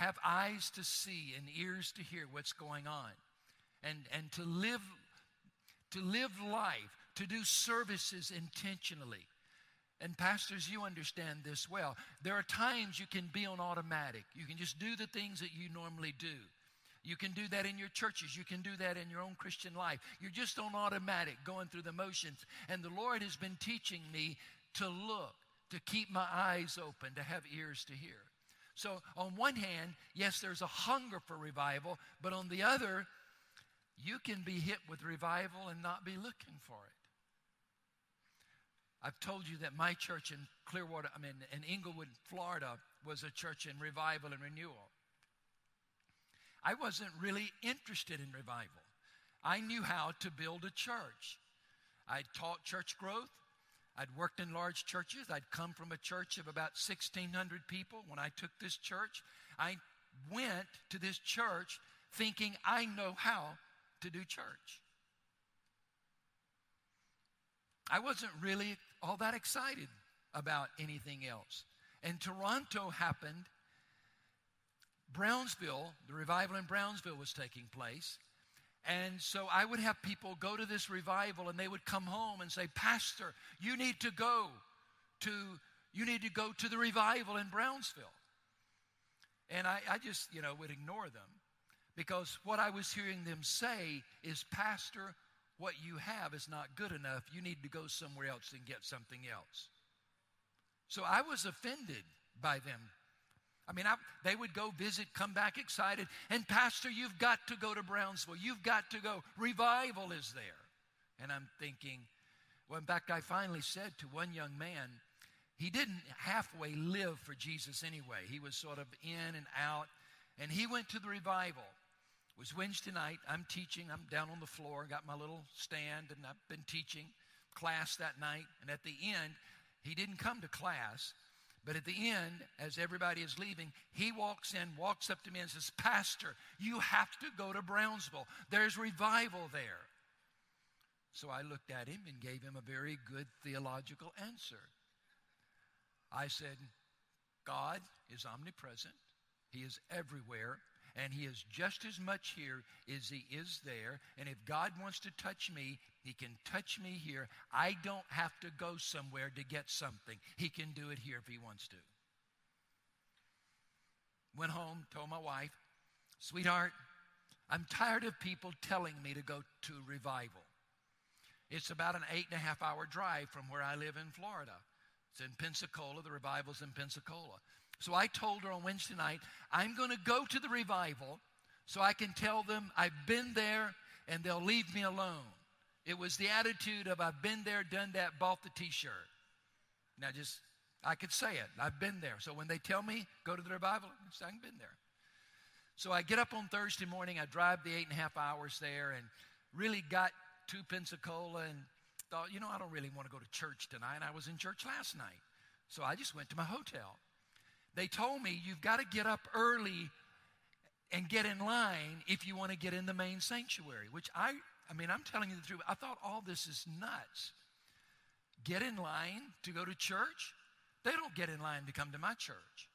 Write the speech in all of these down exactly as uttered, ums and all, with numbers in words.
have eyes to see and ears to hear what's going on, and, and to live, to live life, to do services intentionally. And pastors, you understand this well. There are times you can be on automatic. You can just do the things that you normally do. You can do that in your churches. You can do that in your own Christian life. You're just on automatic, going through the motions. And the Lord has been teaching me to look, to keep my eyes open, to have ears to hear. So on one hand, yes, there's a hunger for revival, but on the other, you can be hit with revival and not be looking for it. I've told you that my church in Clearwater, I mean, in Inglewood, Florida, was a church in revival and renewal. I wasn't really interested in revival. I knew how to build a church. I taught church growth. I'd worked in large churches. I'd come from a church of about sixteen hundred people. When I took this church, I went to this church thinking I know how to do church. I wasn't really all that excited about anything else. And Toronto happened. Brownsville, the revival in Brownsville was taking place. And so I would have people go to this revival, and they would come home and say, Pastor, you need to go to, you need to go to the revival in Brownsville. And I, I just, you know, would ignore them, because what I was hearing them say is, Pastor, what you have is not good enough. You need to go somewhere else and get something else. So I was offended by them. I mean, I, they would go visit, come back excited, and Pastor, you've got to go to Brownsville. You've got to go. Revival is there. And I'm thinking, well, in fact, I finally said to one young man, he didn't halfway live for Jesus anyway. He was sort of in and out, and he went to the revival. It was Wednesday night. I'm teaching. I'm down on the floor, got my little stand, and I've been teaching class that night. And at the end, he didn't come to class. But at the end, as everybody is leaving, he walks in, walks up to me and says, Pastor, you have to go to Brownsville. There's revival there. So I looked at him and gave him a very good theological answer. I said, God is omnipresent. He is everywhere. And he is just as much here as he is there. And if God wants to touch me, he can touch me here. I don't have to go somewhere to get something. He can do it here if he wants to. Went home, told my wife, sweetheart, I'm tired of people telling me to go to revival. It's about an eight and a half hour drive from where I live in Florida. It's in Pensacola. The revival's in Pensacola. So I told her on Wednesday night, I'm going to go to the revival so I can tell them I've been there and they'll leave me alone. It was the attitude of I've been there, done that, bought the t-shirt. Now just, I could say it. I've been there. So when they tell me, go to the revival, I say, I've been there. So I get up on Thursday morning. I drive the eight and a half hours there and really got to Pensacola and thought, you know, I don't really want to go to church tonight. I was in church last night. So I just went to my hotel. They told me you've got to get up early and get in line if you want to get in the main sanctuary, which I, I mean, I'm telling you the truth. I thought all this is nuts. Get in line to go to church? They don't get in line to come to my church.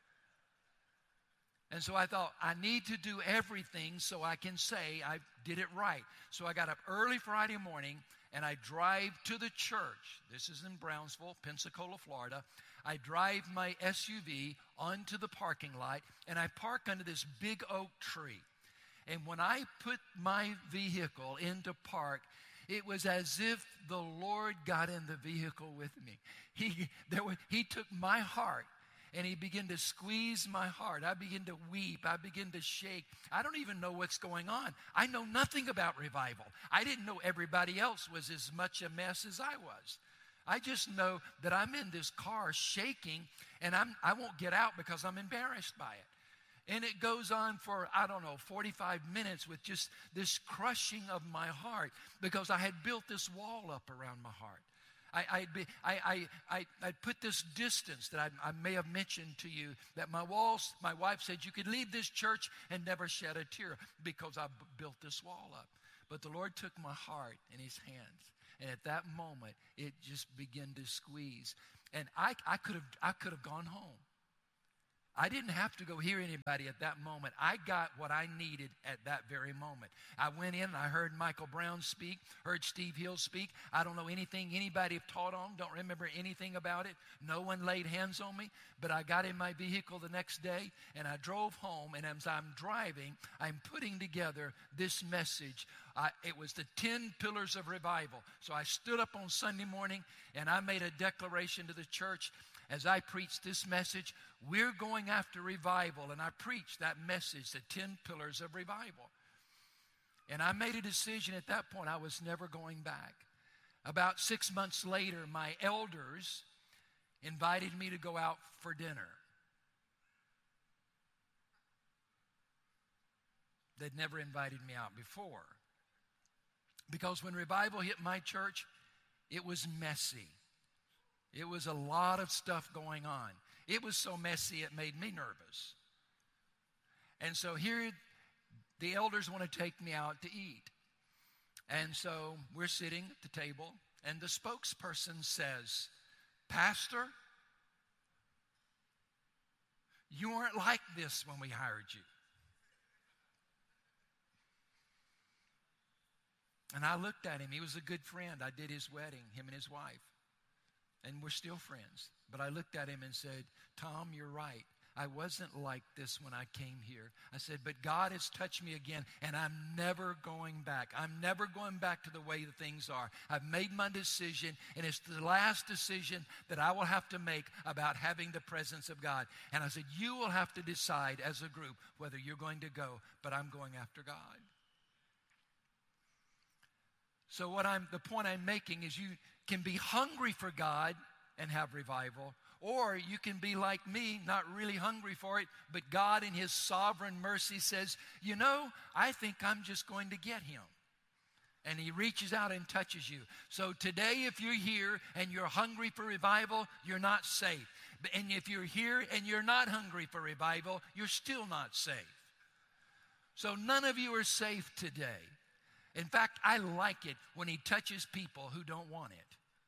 And so I thought, I need to do everything so I can say I did it right. So I got up early Friday morning and I drive to the church. This is in Brownsville, Pensacola, Florida. I drive my S U V onto the parking lot, and I park under this big oak tree. And when I put my vehicle into park, it was as if the Lord got in the vehicle with me. He, there was, he took my heart, and he began to squeeze my heart. I began to weep. I began to shake. I don't even know what's going on. I know nothing about revival. I didn't know everybody else was as much a mess as I was. I just know that I'm in this car shaking, and I'm, I won't get out because I'm embarrassed by it. And it goes on for, I don't know, forty-five minutes with just this crushing of my heart because I had built this wall up around my heart. I, I'd, be, I, I, I, I'd put this distance that I, I may have mentioned to you, that my walls, my wife said you could leave this church and never shed a tear because I b- built this wall up. But the Lord took my heart in his hands. And at that moment, it just began to squeeze. And I, I could have I could have gone home. I didn't have to go hear anybody at that moment. I got what I needed at that very moment. I went in and I heard Michael Brown speak, heard Steve Hill speak. I don't know anything anybody taught on, don't remember anything about it. No one laid hands on me, but I got in my vehicle the next day and I drove home, and as I'm driving, I'm putting together this message. I, it was the ten pillars of revival. So I stood up on Sunday morning and I made a declaration to the church as I preached this message. We're going after revival, and I preached that message, the ten pillars of revival. And I made a decision at that point. I was never going back. About six months later, my elders invited me to go out for dinner. They'd never invited me out before. Because when revival hit my church, it was messy. It was a lot of stuff going on. It was so messy it made me nervous. And so here the elders want to take me out to eat. And so we're sitting at the table, and the spokesperson says, "Pastor, you weren't like this when we hired you." And I looked at him. He was a good friend. I did his wedding, him and his wife. And we're still friends. But I looked at him and said, "Tom, you're right. I wasn't like this when I came here." I said, "But God has touched me again, and I'm never going back. I'm never going back to the way that things are. I've made my decision, and it's the last decision that I will have to make about having the presence of God." And I said, "You will have to decide as a group whether you're going to go, but I'm going after God." So what I'm, the point I'm making is you can be hungry for God and have revival, or you can be like me, not really hungry for it, but God in His sovereign mercy says, "You know, I think I'm just going to get him." And He reaches out and touches you. So today, if you're here and you're hungry for revival, you're not safe. And if you're here and you're not hungry for revival, you're still not safe. So none of you are safe today. In fact, I like it when He touches people who don't want it.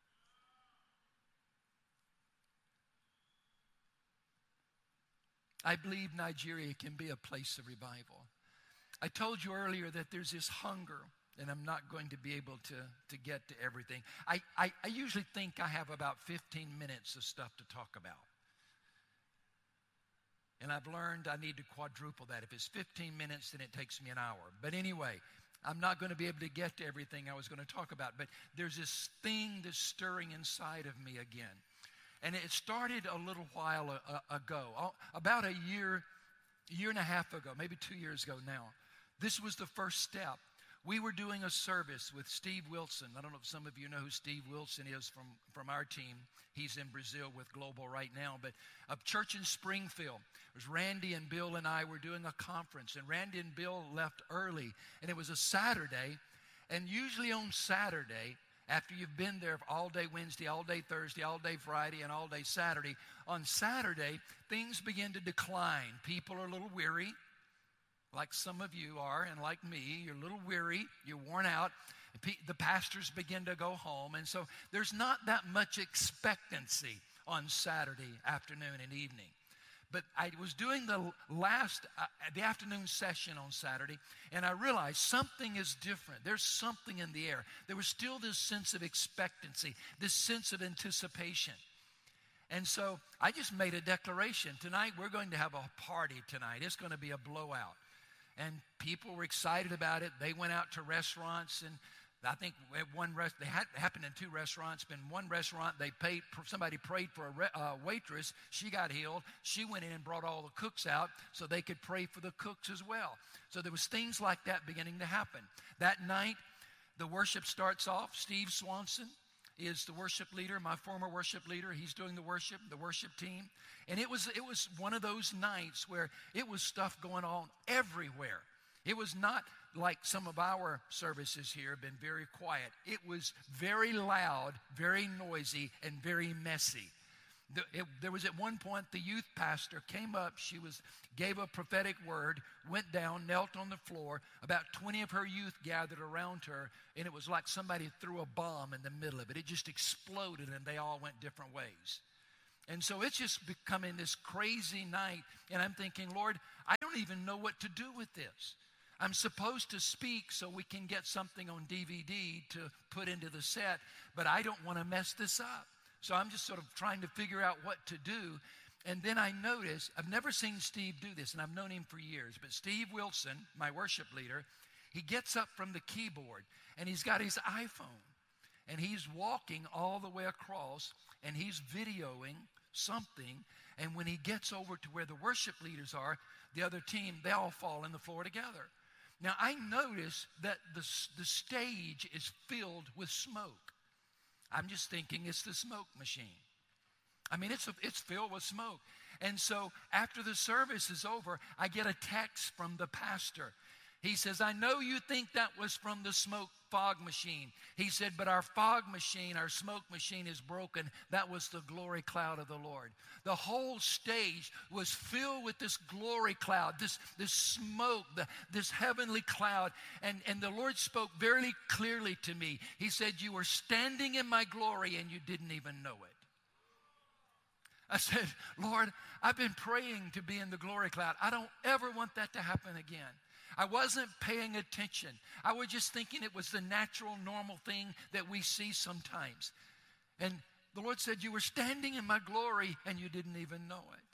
I believe Nigeria can be a place of revival. I told you earlier that there's this hunger, and I'm not going to be able to, to get to everything. I, I, I usually think I have about fifteen minutes of stuff to talk about. And I've learned I need to quadruple that. If it's fifteen minutes, then it takes me an hour. But anyway, I'm not going to be able to get to everything I was going to talk about. But there's this thing that's stirring inside of me again. And it started a little while ago, about a year, year and a half ago, maybe two years ago now. This was the first step. We were doing a service with Steve Wilson. I don't know if some of you know who Steve Wilson is from, from our team. He's in Brazil with Global right now. But a church in Springfield. It was Randy and Bill and I were doing a conference. And Randy and Bill left early. And it was a Saturday. And usually on Saturday, after you've been there all day Wednesday, all day Thursday, all day Friday, and all day Saturday, on Saturday, things begin to decline. People are a little weary, like some of you are, and like me. You're a little weary. You're worn out. The pastors begin to go home. And so there's not that much expectancy on Saturday afternoon and evening. But I was doing the last, uh, the afternoon session on Saturday, and I realized something is different. There's something in the air. There was still this sense of expectancy, this sense of anticipation. And so I just made a declaration. Tonight, we're going to have a party tonight. It's going to be a blowout. And people were excited about it. They went out to restaurants, and I think at one rest they had happened in two restaurants. But in one restaurant, they paid somebody prayed for a re, uh, waitress. She got healed. She went in and brought all the cooks out so they could pray for the cooks as well. So there was things like that beginning to happen. That night, the worship starts off. Steve Swanson is the worship leader, my former worship leader. He's doing the worship, the worship team. And it was it was one of those nights where it was stuff going on everywhere. It was not like some of our services here have been very quiet. It was very loud, very noisy, and very messy. The, it, there was at one point the youth pastor came up. She was gave a prophetic word, went down, knelt on the floor. About twenty of her youth gathered around her, and it was like somebody threw a bomb in the middle of it. It just exploded, and they all went different ways. And so it's just becoming this crazy night. And I'm thinking, Lord, I don't even know what to do with this. I'm supposed to speak so we can get something on D V D to put into the set, but I don't want to mess this up. So I'm just sort of trying to figure out what to do. And then I notice, I've never seen Steve do this, and I've known him for years, but Steve Wilson, my worship leader, he gets up from the keyboard, and he's got his iPhone, and he's walking all the way across, and he's videoing something, and when he gets over to where the worship leaders are, the other team, they all fall on the floor together. Now, I notice that the, the stage is filled with smoke. I'm just thinking it's the smoke machine. I mean, it's, a, it's filled with smoke. And so after the service is over, I get a text from the pastor. He says, I know you think that was from the smoke fog machine. He said, but our fog machine, our smoke machine is broken. That was the glory cloud of the Lord. The whole stage was filled with this glory cloud, this, this smoke, the, this heavenly cloud. And, and the Lord spoke very clearly to me. He said, you were standing in my glory and you didn't even know it. I said, Lord, I've been praying to be in the glory cloud. I don't ever want that to happen again. I wasn't paying attention. I was just thinking it was the natural, normal thing that we see sometimes. And the Lord said, you were standing in my glory and you didn't even know it.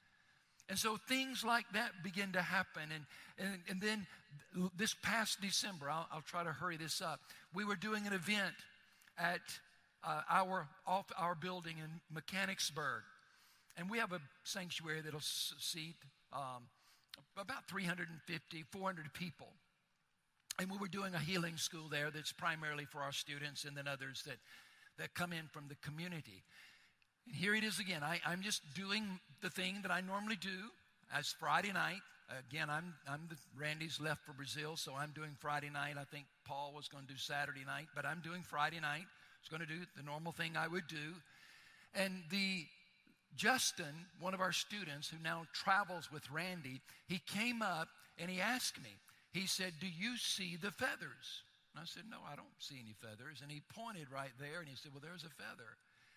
And so things like that begin to happen. And, and, and then this past December, I'll, I'll try to hurry this up. We were doing an event at uh, our, off our building in Mechanicsburg. And we have a sanctuary that'll seat um, about three hundred fifty, four hundred people. And we were doing a healing school there that's primarily for our students and then others that, that come in from the community. And here it is again. I, I'm just doing the thing that I normally do as Friday night. Again, I'm, I'm the, Randy's left for Brazil, so I'm doing Friday night. I think Paul was going to do Saturday night, but I'm doing Friday night. I was going to do the normal thing I would do. And the Justin, one of our students who now travels with Randy, he came up and he asked me, he said, do you see the feathers? And I said, no, I don't see any feathers. And he pointed right there and he said, well, there's a feather.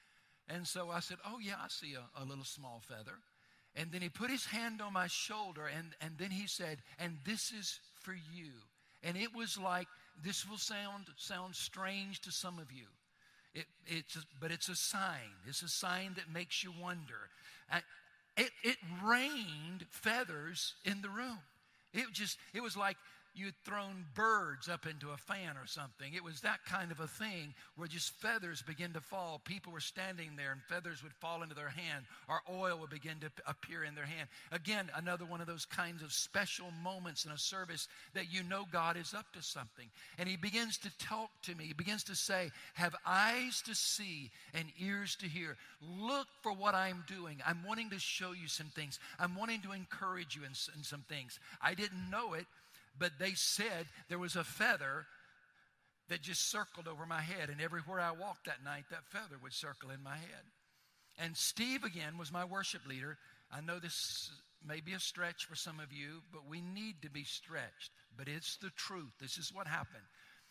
And so I said, oh yeah, I see a, a little small feather. And then he put his hand on my shoulder and, and then he said, and this is for you. And it was like, this will sound, sound strange to some of you. It, it's a, but it's a sign. It's a sign that makes you wonder. Uh, it, it rained feathers in the room. It just, it was like you'd thrown birds up into a fan or something. It was that kind of a thing where just feathers begin to fall. People were standing there and feathers would fall into their hand, or oil would begin to appear in their hand. Again, another one of those kinds of special moments in a service that you know God is up to something. And he begins to talk to me. He begins to say, have eyes to see and ears to hear. Look for what I'm doing. I'm wanting to show you some things. I'm wanting to encourage you in, in some things. I didn't know it, but they said there was a feather that just circled over my head. And everywhere I walked that night, that feather would circle in my head. And Steve, again, was my worship leader. I know this may be a stretch for some of you, but we need to be stretched. But it's the truth. This is what happened.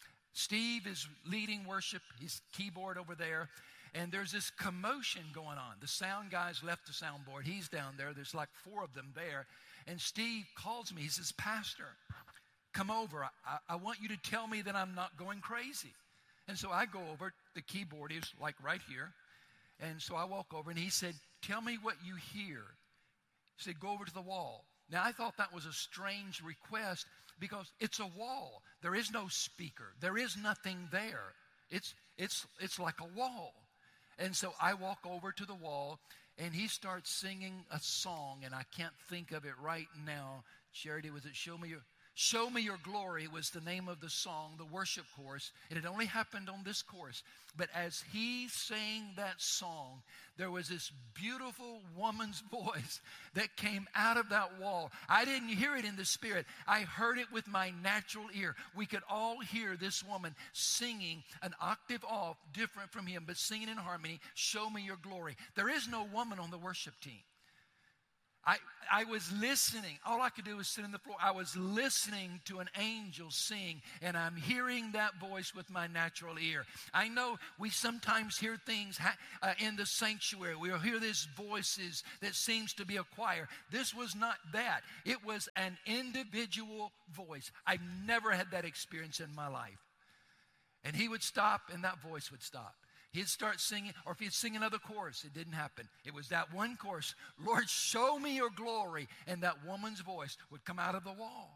Steve is leading worship, his keyboard over there. And there's this commotion going on. The sound guys left the soundboard. He's down there. There's like four of them there. And Steve calls me. He says, Pastor, come over. I, I want you to tell me that I'm not going crazy. And so I go over. The keyboard is like right here. And so I walk over and he said, tell me what you hear. He said, go over to the wall. Now I thought that was a strange request because it's a wall. There is no speaker. There is nothing there. It's, it's, it's like a wall. And so I walk over to the wall and he starts singing a song, and I can't think of it right now. Charity, was it Show Me Your... Show Me Your Glory was the name of the song, the worship chorus. And it only happened on this chorus. But as he sang that song, there was this beautiful woman's voice that came out of that wall. I didn't hear it in the spirit. I heard it with my natural ear. We could all hear this woman singing an octave off, different from him, but singing in harmony, Show Me Your Glory. There is no woman on the worship team. I, I was listening. All I could do was sit on the floor. I was listening to an angel sing, and I'm hearing that voice with my natural ear. I know we sometimes hear things ha- uh, in the sanctuary. We'll hear these voices that seems to be a choir. This was not that. It was an individual voice. I've never had that experience in my life. And he would stop, and that voice would stop. He'd start singing, or if he'd sing another chorus, it didn't happen. It was that one chorus, Lord, show me your glory, and that woman's voice would come out of the wall.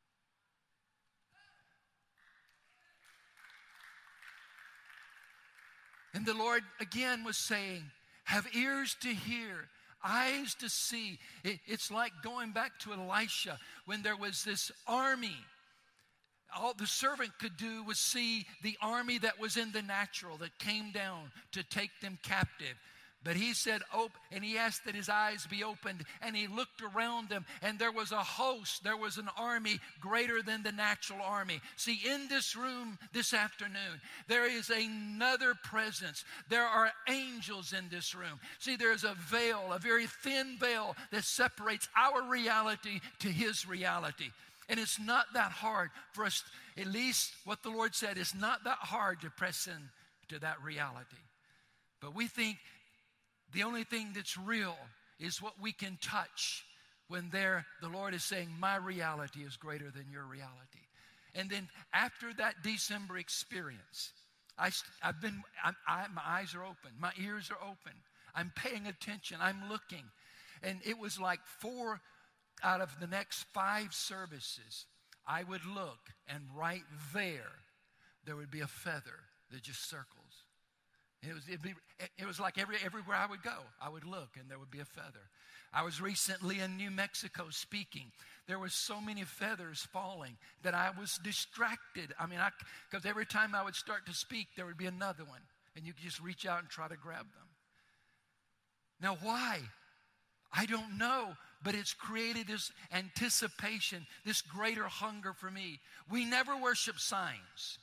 And the Lord again was saying, have ears to hear, eyes to see. It, it's like going back to Elisha when there was this army. All the servant could do was see the army that was in the natural that came down to take them captive. But he said, oh, and he asked that his eyes be opened, and he looked around them, and there was a host, there was an army greater than the natural army. See, in this room this afternoon, there is another presence. There are angels in this room. See, there's a veil, a very thin veil that separates our reality to his reality. And it's not that hard for us, at least what the Lord said, it's not that hard to press in to that reality. But we think the only thing that's real is what we can touch, when there the Lord is saying, my reality is greater than your reality. And then after that December experience, I, I've been, I, I, my eyes are open, my ears are open. I'm paying attention, I'm looking. And it was like four out of the next five services, I would look, and right there, there would be a feather that just circles. It was, it'd be, it was like every, everywhere I would go, I would look, and there would be a feather. I was recently in New Mexico speaking. There were so many feathers falling that I was distracted. I mean, I, because every time I would start to speak, there would be another one, and you could just reach out and try to grab them. Now, why? I don't know, but it's created this anticipation, this greater hunger for me. We never worship signs.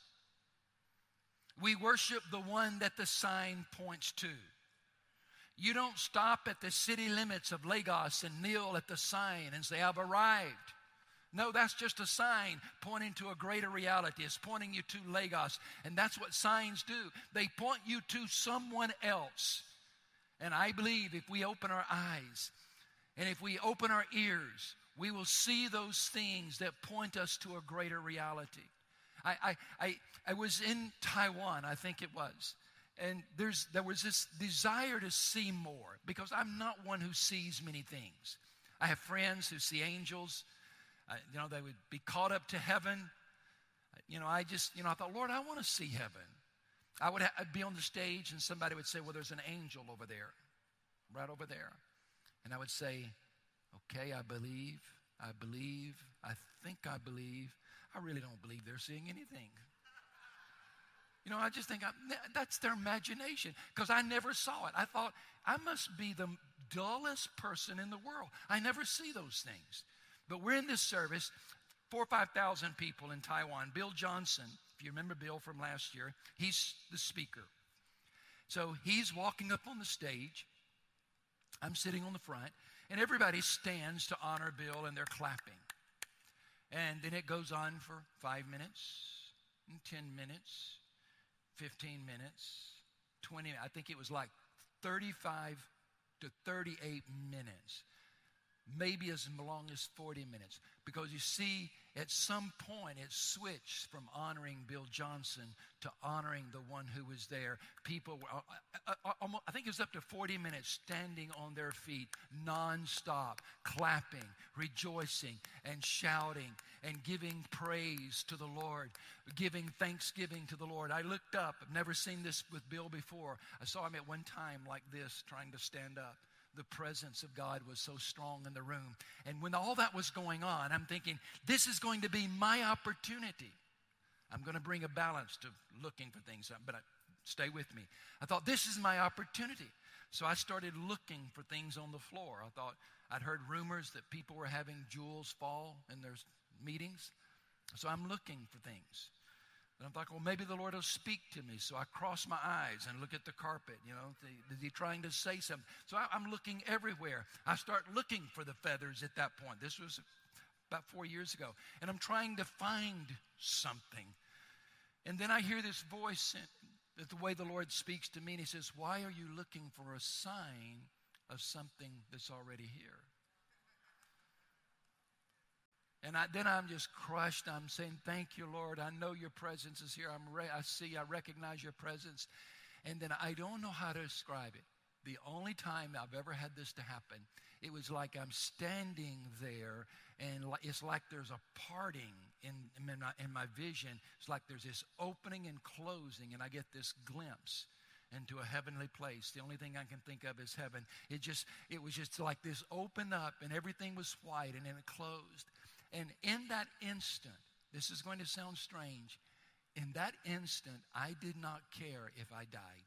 We worship the one that the sign points to. You don't stop at the city limits of Lagos and kneel at the sign and say, I've arrived. No, that's just a sign pointing to a greater reality. It's pointing you to Lagos. And that's what signs do. They point you to someone else. And I believe if we open our eyes and if we open our ears, we will see those things that point us to a greater reality. I, I, I, I was in Taiwan, I think it was, and there's there was this desire to see more, because I'm not one who sees many things. I have friends who see angels. Uh, you know, they would be caught up to heaven. You know, I just, you know, I thought, Lord, I want to see heaven. I would ha- I'd be on the stage and somebody would say, well, there's an angel over there, right over there. And I would say, okay, I believe, I believe, I think I believe. I really don't believe they're seeing anything. You know, I just think I, that's their imagination, because I never saw it. I thought, I must be the dullest person in the world. I never see those things. But we're in this service, four or five thousand people in Taiwan. Bill Johnson, if you remember Bill from last year, he's the speaker. So he's walking up on the stage. I'm sitting on the front, and everybody stands to honor Bill, and they're clapping. And then it goes on for five minutes, and ten minutes, fifteen minutes, twenty. I think it was like thirty-five to thirty-eight minutes, maybe as long as forty minutes. Because you see, at some point it switched from honoring Bill Johnson to honoring the one who was there. People were, I, I, I, I think it was up to forty minutes standing on their feet, nonstop, clapping, rejoicing, and shouting, and giving praise to the Lord, giving thanksgiving to the Lord. I looked up. I've never seen this with Bill before. I saw him at one time like this, trying to stand up. The presence of God was so strong in the room. And when all that was going on, I'm thinking, this is going to be my opportunity. I'm going to bring a balance to looking for things, but I, stay with me. I thought, this is my opportunity. So I started looking for things on the floor. I thought, I'd heard rumors that people were having jewels fall in their meetings. So I'm looking for things. And I'm like, well, maybe the Lord will speak to me. So I cross my eyes and look at the carpet. You know, is he trying to say something? So I, I'm looking everywhere. I start looking for the feathers at that point. This was about four years ago. And I'm trying to find something. And then I hear this voice, that the way the Lord speaks to me, and he says, why are you looking for a sign of something that's already here? And I, then I'm just crushed. I'm saying, thank you, Lord. I know your presence is here. I'm re- I see, I recognize your presence. And then I don't know how to describe it. The only time I've ever had this to happen, it was like I'm standing there, and it's like there's a parting in, in, my, in my vision. It's like there's this opening and closing, and I get this glimpse into a heavenly place. The only thing I can think of is heaven. It just, it was just like this opened up, and everything was white, and then it closed. And in that instant, this is going to sound strange, in that instant, I did not care if I died.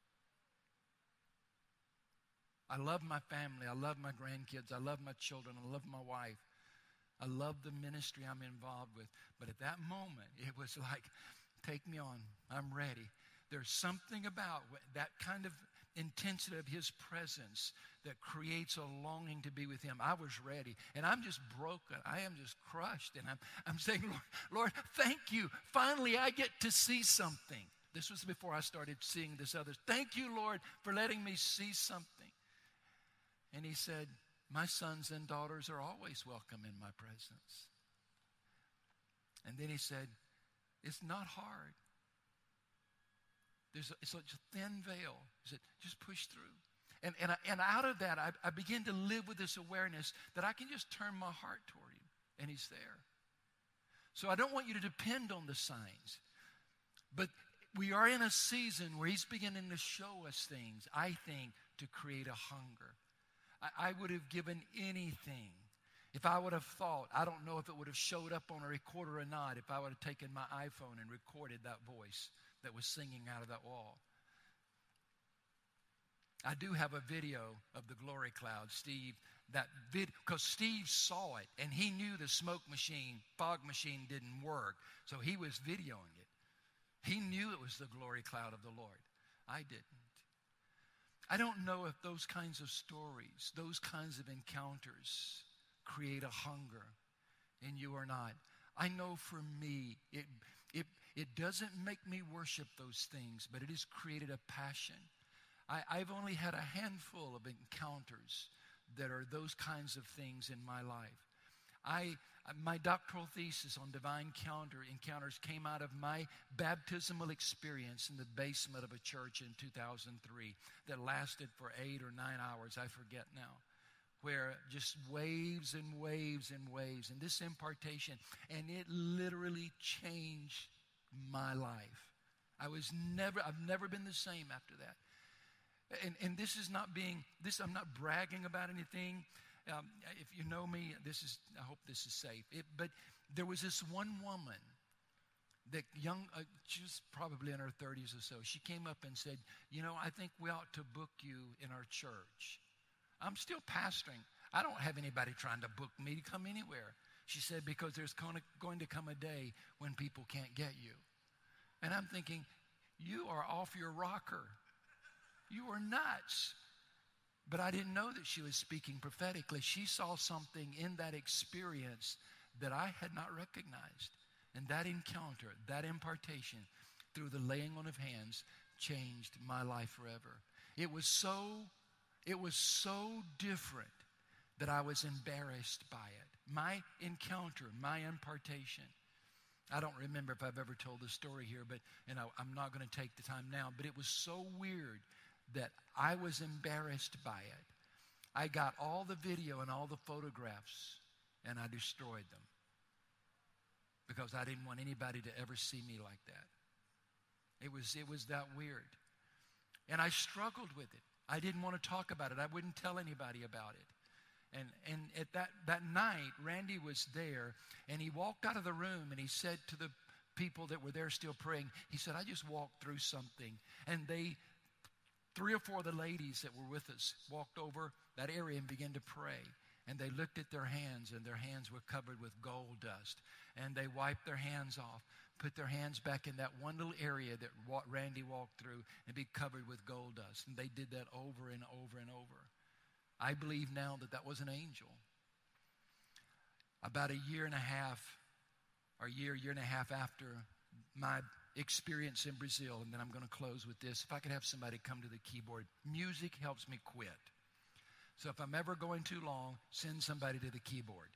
I love my family. I love my grandkids. I love my children. I love my wife. I love the ministry I'm involved with. But at that moment, it was like, take me on. I'm ready. There's something about that kind of intensity of his presence that creates a longing to be with him. I was ready, and I'm just broken. I am just crushed, and I'm, I'm saying, Lord, Lord, thank you. Finally, I get to see something. This was before I started seeing this other. Thank you, Lord, for letting me see something. And he said, my sons and daughters are always welcome in my presence. And then he said, it's not hard. There's a, it's such a thin veil. He said, just push through. And, and, I, and out of that, I, I begin to live with this awareness that I can just turn my heart toward him, and he's there. So I don't want you to depend on the signs. But we are in a season where he's beginning to show us things, I think, to create a hunger. I, I would have given anything if I would have thought, I don't know if it would have showed up on a recorder or not, if I would have taken my iPhone and recorded that voice that was singing out of that wall. I do have a video of the glory cloud, Steve. That vid, because Steve saw it, and he knew the smoke machine, fog machine didn't work, so he was videoing it. He knew it was the glory cloud of the Lord. I didn't. I don't know if those kinds of stories, those kinds of encounters create a hunger in you or not. I know for me, it, it, it doesn't make me worship those things, but it has created a passion. I, I've only had a handful of encounters that are those kinds of things in my life. I, my doctoral thesis on divine counter, encounters came out of my baptismal experience in the basement of a church in two thousand three that lasted for eight or nine hours, I forget now, where just waves and waves and waves, and this impartation, and it literally changed my life. I was never, I've never been the same after that. And, and this is not being, this, I'm not bragging about anything. Um, if you know me, this is, I hope this is safe. It, but there was this one woman, that young, uh, she was probably in her thirties or so. She came up and said, you know, I think we ought to book you in our church. I'm still pastoring. I don't have anybody trying to book me to come anywhere. She said, because there's going to come a day when people can't get you. And I'm thinking, you are off your rocker. You are nuts. But I didn't know that she was speaking prophetically. She saw something in that experience that I had not recognized. And that encounter, that impartation, through the laying on of hands, changed my life forever. It was so, it was so different that I was embarrassed by it. My encounter, my impartation. I don't remember if I've ever told this story here, but and I, I'm not going to take the time now. But it was so weird that I was embarrassed by it. I got all the video and all the photographs, and I destroyed them because I didn't want anybody to ever see me like that. It was, it was that weird. And I struggled with it. I didn't want to talk about it. I wouldn't tell anybody about it. And, and at that, that night, Randy was there, and he walked out of the room, and he said to the people that were there still praying, he said, I just walked through something. And they, three or four of the ladies that were with us walked over that area and began to pray. And they looked at their hands, and their hands were covered with gold dust. And they wiped their hands off, put their hands back in that one little area that Randy walked through, and be covered with gold dust. And they did that over and over and over. I believe now that that was an angel. About a year and a half, or a year, year and a half after my experience in Brazil, and then I'm going to close with this. If I could have somebody come to the keyboard. Music helps me quit. So if I'm ever going too long, send somebody to the keyboard.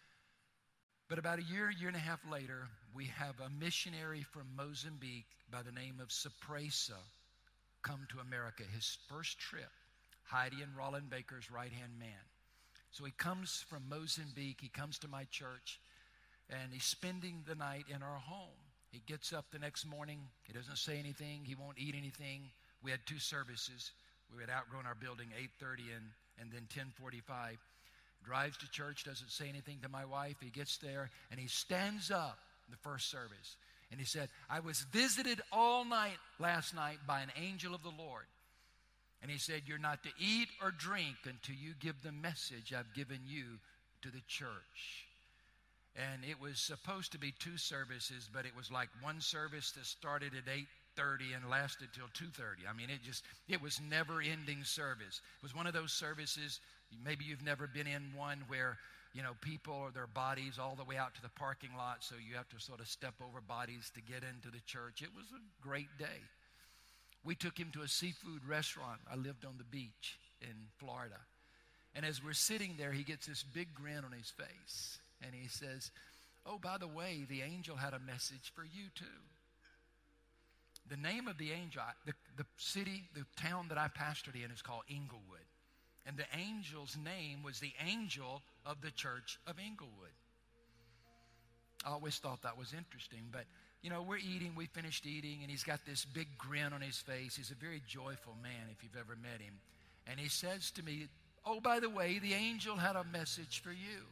But about a year, year and a half later, we have a missionary from Mozambique by the name of Sapresa come to America. His first trip, Heidi and Roland Baker's right-hand man. So he comes from Mozambique. He comes to my church, and he's spending the night in our home. He gets up the next morning. He doesn't say anything. He won't eat anything. We had two services. We had outgrown our building, eight thirty and, and then ten forty-five. Drives to church, doesn't say anything to my wife. He gets there, and he stands up the first service. And he said, I was visited all night last night by an angel of the Lord. And he said, you're not to eat or drink until you give the message I've given you to the church. And it was supposed to be two services, but it was like one service that started at eight thirty and lasted till two thirty. I mean, it just, it was never-ending service. It was one of those services, maybe you've never been in one where, you know, people or their bodies all the way out to the parking lot, so you have to sort of step over bodies to get into the church. It was a great day. We took him to a seafood restaurant. I lived on the beach in Florida. And as we're sitting there, he gets this big grin on his face. And he says, oh, by the way, the angel had a message for you too. The name of the angel, the, the city, the town that I pastored in is called Inglewood. And the angel's name was the angel of the church of Inglewood. I always thought that was interesting. But, you know, we're eating, we finished eating, and he's got this big grin on his face. He's a very joyful man if you've ever met him. And he says to me, oh, by the way, the angel had a message for you.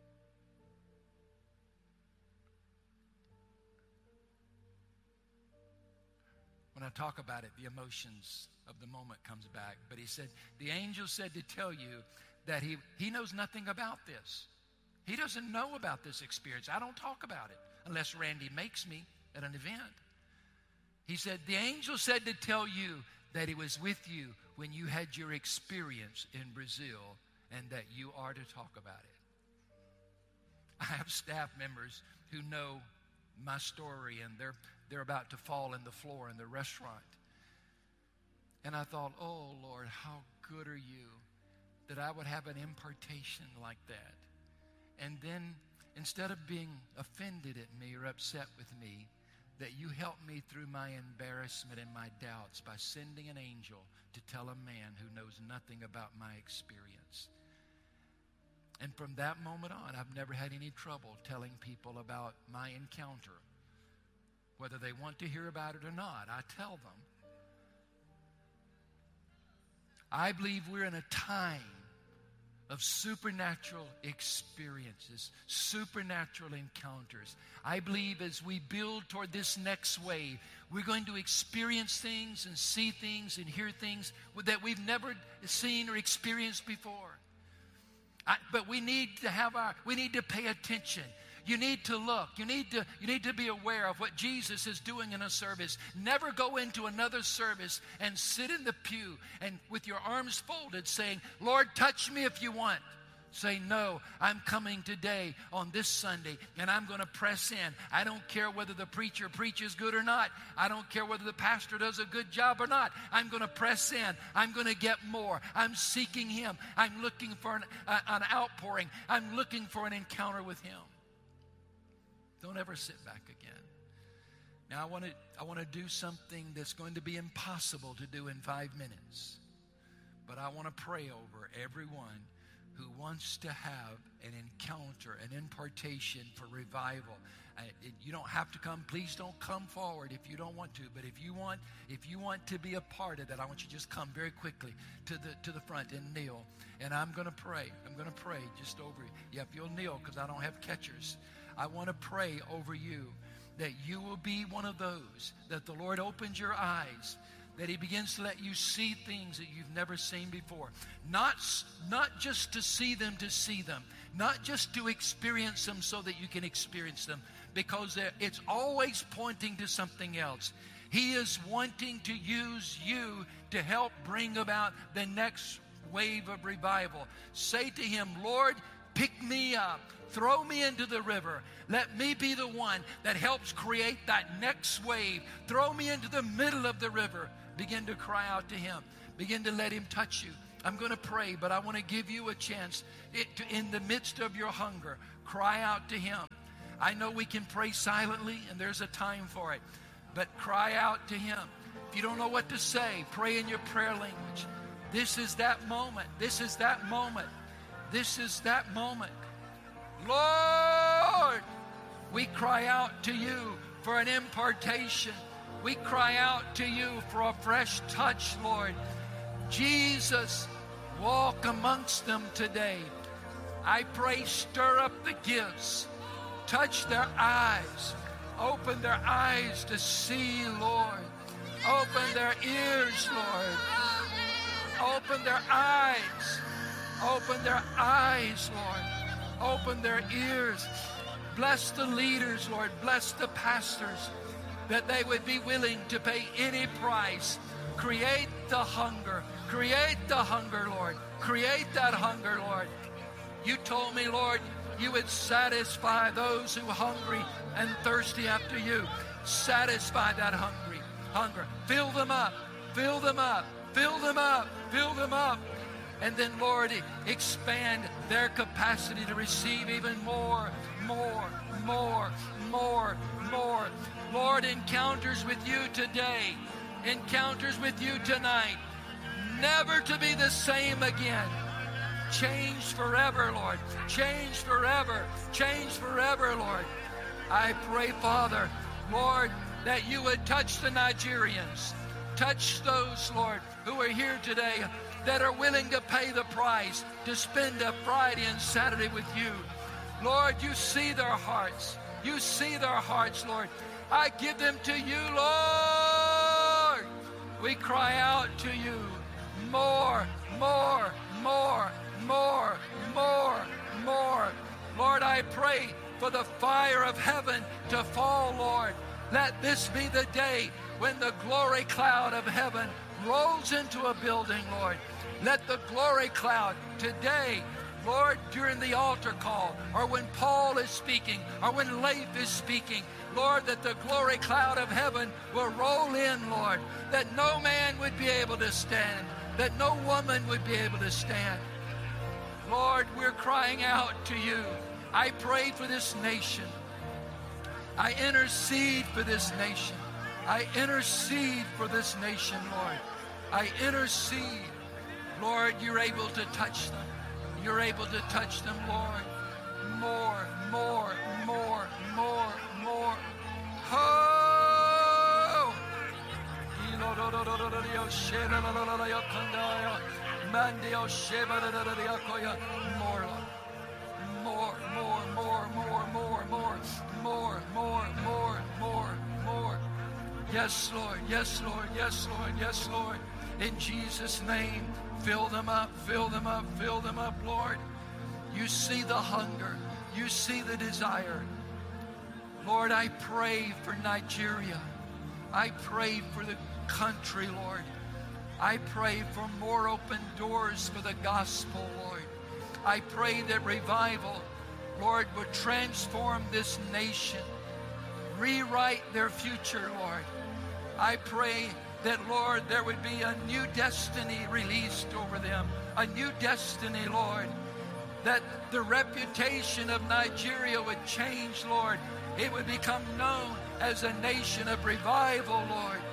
When I talk about it, the emotions of the moment comes back. But he said, the angel said to tell you that he, he knows nothing about this. He doesn't know about this experience. I don't talk about it unless Randy makes me at an event. He said, the angel said to tell you that he was with you when you had your experience in Brazil and that you are to talk about it. I have staff members who know my story, and they're they're about to fall in the floor in the restaurant. And I thought, oh, Lord, how good are you that I would have an impartation like that. And then instead of being offended at me or upset with me, that you helped me through my embarrassment and my doubts by sending an angel to tell a man who knows nothing about my experience. And from that moment on, I've never had any trouble telling people about my encounter. Whether they want to hear about it or not, I tell them. I believe we're in a time of supernatural experiences, supernatural encounters. I believe as we build toward this next wave, we're going to experience things and see things and hear things that we've never seen or experienced before. I, but we need to have our, we need to pay attention. You need to look. You need to, you need to be aware of what Jesus is doing in a service. Never go into another service and sit in the pew and with your arms folded saying, Lord, touch me if you want. Say, no, I'm coming today on this Sunday, and I'm going to press in. I don't care whether the preacher preaches good or not. I don't care whether the pastor does a good job or not. I'm going to press in. I'm going to get more. I'm seeking Him. I'm looking for an, uh, an outpouring. I'm looking for an encounter with Him. Don't ever sit back again. Now, I want to I want to do something that's going to be impossible to do in five minutes. But I want to pray over everyone who wants to have an encounter, an impartation for revival. Uh, it, you don't have to come. Please don't come forward if you don't want to. But if you want, if you want to be a part of that, I want you to just come very quickly to the to the front and kneel. And I'm going to pray. I'm going to pray just over you. Yeah, if you'll kneel, because I don't have catchers. I want to pray over you that you will be one of those that the Lord opens your eyes, that He begins to let you see things that you've never seen before. Not, not just to see them to see them. Not just to experience them so that you can experience them. Because it's always pointing to something else. He is wanting to use you to help bring about the next wave of revival. Say to Him, Lord, pick me up. Throw me into the river. Let me be the one that helps create that next wave. Throw me into the middle of the river. Begin to cry out to Him. Begin to let Him touch you. I'm going to pray, but I want to give you a chance it, to, in the midst of your hunger, cry out to Him. I know we can pray silently, and there's a time for it, but cry out to Him. If you don't know what to say, pray in your prayer language. This is that moment. This is that moment. This is that moment. Lord, we cry out to you for an impartation. We cry out to you for a fresh touch, Lord. Jesus, walk amongst them today. I pray, stir up the gifts. Touch their eyes. Open their eyes to see, Lord. Open their ears, Lord. Open their eyes. Open their eyes, Lord. Open their ears. Bless the leaders, Lord. Bless the pastors, that they would be willing to pay any price. Create the hunger. Create the hunger, Lord. Create that hunger, Lord. You told me, Lord, you would satisfy those who are hungry and thirsty after you. Satisfy that hungry hunger. Fill them up. Fill them up. Fill them up. Fill them up. And then, Lord, expand their capacity to receive even more, more, more, more, more. Lord, encounters with you today, encounters with you tonight, never to be the same again. Change forever, Lord. Change forever. Change forever, Lord. I pray, Father, Lord, that you would touch the Nigerians. Touch those, Lord, who are here today that are willing to pay the price to spend a Friday and Saturday with you. Lord, you see their hearts. You see their hearts, Lord. I give them to you, Lord. We cry out to you. More, more, more, more, more, more. Lord, I pray for the fire of heaven to fall, Lord. Let this be the day when the glory cloud of heaven rolls into a building, Lord. Let the glory cloud today, Lord, during the altar call, or when Paul is speaking, or when Leif is speaking, Lord, that the glory cloud of heaven will roll in, Lord, that no man would be able to stand, that no woman would be able to stand. Lord, we're crying out to you. I pray for this nation. I intercede for this nation. I intercede for this nation, Lord. I intercede. Lord, you're able to touch them. You're able to touch them, Lord. More, more, more, more, more. Oh! More, Lord. More, more, more, more, more, more, more, more, more, more, more. Yes, Lord. Yes, Lord. Yes, Lord. Yes, Lord. In Jesus' name, fill them up, fill them up, fill them up, Lord. You see the hunger. You see the desire. Lord, I pray for Nigeria. I pray for the country, Lord. I pray for more open doors for the gospel, Lord. I pray that revival, Lord, would transform this nation, rewrite their future, Lord. I pray that, Lord, there would be a new destiny released over them, a new destiny, Lord, that the reputation of Nigeria would change, Lord. It would become known as a nation of revival, Lord.